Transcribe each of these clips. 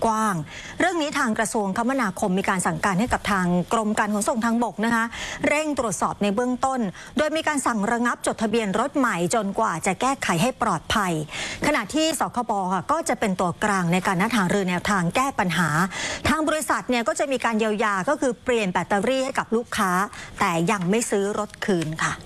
กว้างเรื่องนี้ทางกระทรวงคมนาคมมีการสั่งการให้กับทางกรมการขนส่งทางบกนะคะเร่งตรวจสอบในเบื้องต้นโดยมีการสั่งระงับจดทะเบียนรถใหม่จนกว่าจะแก้ไขให้ปลอดภัยขณะที่สคบค่ะก็จะเป็นตัวกลางในการนัดหารือแนวทางแก้ปัญหาทางบริษัทเนี่ยก็จะมีการเยียวยาก็คือเปลี่ยนแบตเตอรี่ให้กับลูกค้าแต่ยังไม่ซื้อรถคืนค่ะ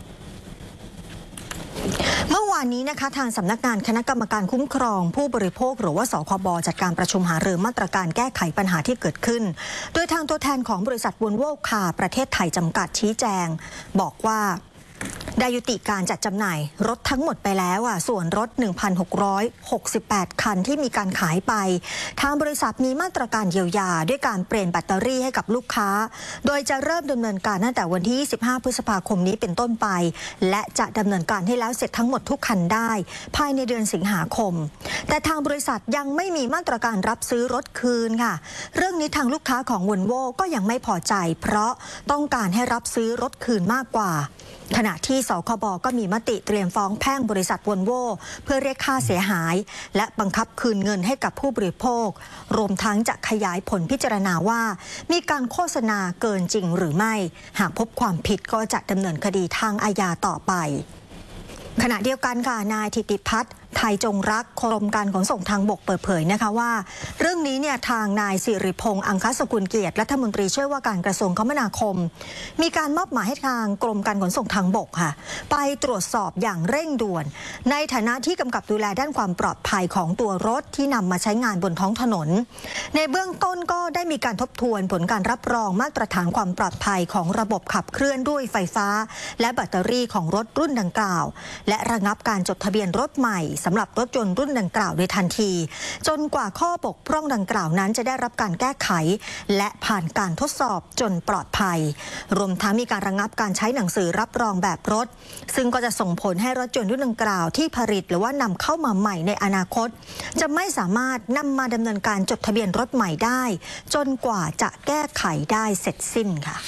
เมื่อวานนี้นะคะทางสำนักงานคณะกรรมการคุ้มครองผู้บริโภคหรือว่าสคบจัดการประชุมหารือมาตรการแก้ไขปัญหาที่เกิดขึ้นโดยทางตัวแทนของบริษัทวอลโว่คาร์ประเทศไทยจำกัดชี้แจงบอกว่าได้ยุติการจัดจำหน่ายรถทั้งหมดไปแล้วส่วนรถ 1,668 คันที่มีการขายไปทางบริษัทมีมาตรการเยียวยาด้วยการเปลี่ยนแบตเตอรี่ให้กับลูกค้าโดยจะเริ่มดำเนินการตั้งแต่วันที่ 25 พฤษภาคมนี้เป็นต้นไปและจะดำเนินการให้แล้วเสร็จทั้งหมดทุกคันได้ภายในเดือนสิงหาคมแต่ทางบริษัทยังไม่มีมาตรการรับซื้อรถคืนค่ะเรื่องนี้ทางลูกค้าของวอลโว่ก็ยังไม่พอใจเพราะต้องการให้รับซื้อรถคืนมากกว่าขณะที่สคบก็มีมติเตรียมฟ้องแพ่งบริษัทวอลโว่เพื่อเรียกค่าเสียหายและบังคับคืนเงินให้กับผู้บริโภครวมทั้งจะขยายผลพิจารณาว่ามีการโฆษณาเกินจริงหรือไม่หากพบความผิดก็จะดำเนินคดีทางอาญาต่อไปขณะเดียวกันค่ะนายธิติพัฒน์ไทยจงรักกรมการขนส่งทางบกเปิดเผยนะคะว่าเรื่องนี้เนี่ยทางนายสิริพงษ์อังคสกุลเกียรติรัฐมนตรีช่วยว่าการกระทรวงคมนาคมมีการมอบหมายให้ทางกรมการขนส่งทางบกค่ะไปตรวจสอบอย่างเร่งด่วนในฐานะที่กำกับดูแลด้านความปลอดภัยของตัวรถที่นำมาใช้งานบนท้องถนนในเบื้องต้นก็ได้มีการทบทวนผลการรับรองมาตรฐานความปลอดภัยของระบบขับเคลื่อนด้วยไฟฟ้าและแบตเตอรี่ของรถรุ่นดังกล่าวและระงับการจดทะเบียนรถใหม่สำหรับรถยนต์รุ่นดังกล่าวโดยทันทีจนกว่าข้อบกพร่องดังกล่าวนั้นจะได้รับการแก้ไขและผ่านการทดสอบจนปลอดภัยรวมทั้งมีการระงับการใช้หนังสือรับรองแบบรถซึ่งก็จะส่งผลให้รถยนต์รุ่นดังกล่าวที่ผลิตหรือว่านำเข้ามาใหม่ในอนาคตจะไม่สามารถนำมาดำเนินการจดทะเบียนรถใหม่ได้จนกว่าจะแก้ไขได้เสร็จสิ้นค่ะ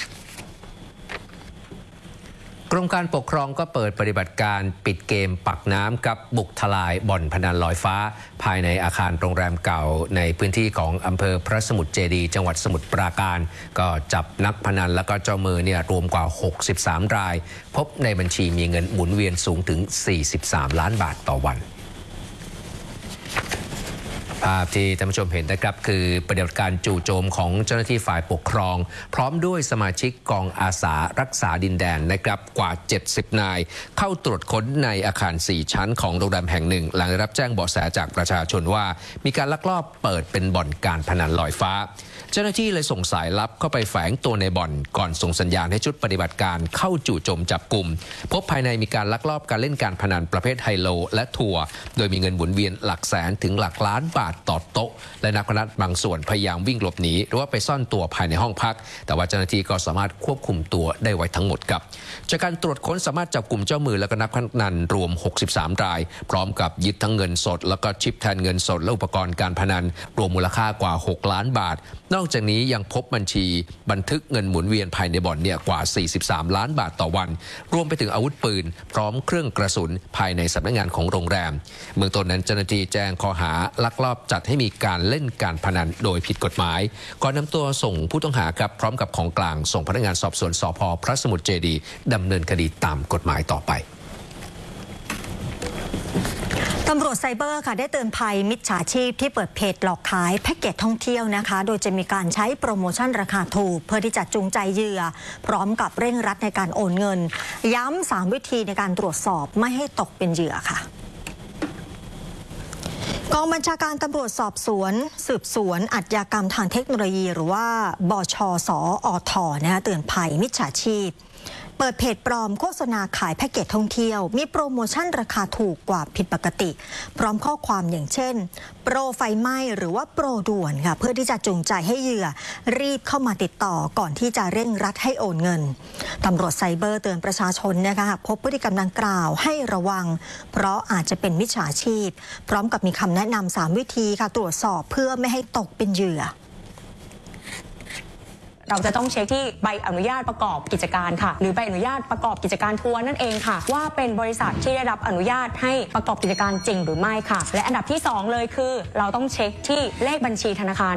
กรมการปกครองก็เปิดปฏิบัติการปิดเกมปักน้ำกับบุกทลายบ่อนพนันลอยฟ้าภายในอาคารโรงแรมเก่าในพื้นที่ของอำเภอพระสมุทรเจดีย์จังหวัดสมุทรปราการก็จับนักพนันและก็เจ้ามือรวมกว่า63รายพบในบัญชีมีเงินหมุนเวียนสูงถึง43ล้านบาทต่อวันภาพที่ท่านผู้ชมเห็นนะครับคือปฏิบัติการจู่โจมของเจ้าหน้าที่ฝ่ายปกครองพร้อมด้วยสมาชิกกองอาสารักษาดินแดนนะครับกว่า70นายเข้าตรวจค้นในอาคาร4ชั้นของโรงแรมแห่งหนึ่งหลังได้รับแจ้งเบาะแสจากประชาชนว่ามีการลักลอบเปิดเป็นบ่อนการพนันลอยฟ้าเจ้าหน้าที่เลยส่งสายลับเข้าไปแฝงตัวในบ่อนก่อนส่งสัญญาณให้ชุดปฏิบัติการเข้าจู่โจมจับกลุ่มพบภายในมีการลักลอบการเล่นการพนันประเภทไฮโลและทัวร์โดยมีเงินหมุนเวียนหลักแสนถึงหลักล้านบาทต่อโต๊ะและนักพนันบางส่วนพยายามวิ่งหลบหนีหรือว่าไปซ่อนตัวภายในห้องพักแต่ว่าเจ้าหน้าที่ก็สามารถควบคุมตัวได้ไว้ทั้งหมดครับจากการตรวจค้นสามารถจับกลุ่มเจ้ามือและก็นักพนันรวม63รายพร้อมกับยึดทั้งเงินสดแล้วก็ชิปแทนเงินสดและอุปกรณ์การพนันรวมมูลค่ากว่า6ล้านบาทนอกจากนี้ยังพบบัญชีบันทึกเงินหมุนเวียนภายในบ่อนกว่า43ล้านบาทต่อวันรวมไปถึงอาวุธปืนพร้อมเครื่องกระสุนภายในสำนักงานของโรงแรมเมืองต้นนั้นเจ้าหน้าที่แจ้งข้อหาลักลอบจัดให้มีการเล่นการพนันโดยผิดกฎหมายก่อนนำตัวส่งผู้ต้องหาครับพร้อมกับของกลางส่งพนักงานสอบสวนสภ.พระสมุทรเจดีย์ดำเนินคดีตามกฎหมายต่อไปตำรวจไซเบอร์ค่ะได้เตือนภัยมิจฉาชีพที่เปิดเพจหลอกขายแพ็กเกจท่องเที่ยวนะคะโดยจะมีการใช้โปรโมชั่นราคาถูกเพื่อที่จะจูงใจเหยื่อพร้อมกับเร่งรัดในการโอนเงินย้ำ3วิธีในการตรวจสอบไม่ให้ตกเป็นเหยื่อค่ะกองบัญชาการตำรวจสอบสวนสืบสวนอาชญากรรมทางเทคโนโลยีหรือว่าบชสอท.เตือนภัยมิจฉาชีพเปิดเพจปลอมโฆษณาขายแพ็กเกจท่องเที่ยวมีโปรโมชั่นราคาถูกกว่าผิดปกติพร้อมข้อความอย่างเช่นโปรไฟไหม้หรือว่าโปรด่วนค่ะเพื่อที่จะจูงใจให้เหยื่อรีบเข้ามาติดต่อก่อนที่จะเร่งรัดให้โอนเงินตำรวจไซเบอร์เตือนประชาชนนะคะหากพบพฤติกรรมดังกล่าวให้ระวังเพราะอาจจะเป็นมิจฉาชีพพร้อมกับมีคำแนะนำ3วิธีค่ะตรวจสอบเพื่อไม่ให้ตกเป็นเหยื่อเราจะต้องเช็คที่ใบอนุญาตประกอบกิจการค่ะหรือใบอนุญาตประกอบกิจการทัวร์นั่นเองค่ะว่าเป็นบริษัทที่ได้รับอนุญาตให้ประกอบกิจการจริงหรือไม่ค่ะและอันดับที่2เลยคือเราต้องเช็คที่เลขบัญชีธนาคาร